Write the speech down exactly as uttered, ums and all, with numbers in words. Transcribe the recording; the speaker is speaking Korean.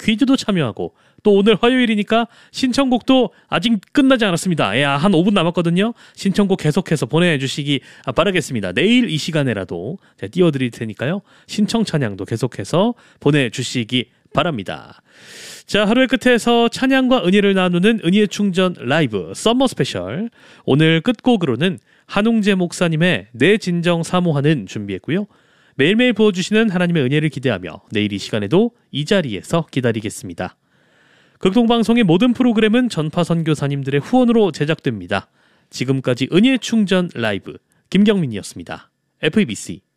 퀴즈도 참여하고 또 오늘 화요일이니까 신청곡도 아직 끝나지 않았습니다. 예, 한 오 분 남았거든요. 신청곡 계속해서 보내주시기 바라겠습니다. 내일 이 시간에라도 제가 띄워드릴 테니까요. 신청 찬양도 계속해서 보내주시기 바랍니다. 자, 하루의 끝에서 찬양과 은혜를 나누는 은혜의 충전 라이브 썸머 스페셜. 오늘 끝곡으로는 한웅재 목사님의 내 진정 사모하는 준비했고요. 매일매일 부어주시는 하나님의 은혜를 기대하며 내일 이 시간에도 이 자리에서 기다리겠습니다. 극동방송의 모든 프로그램은 전파 선교사님들의 후원으로 제작됩니다. 지금까지 은혜의 충전 라이브 김경민이었습니다. 에프이비씨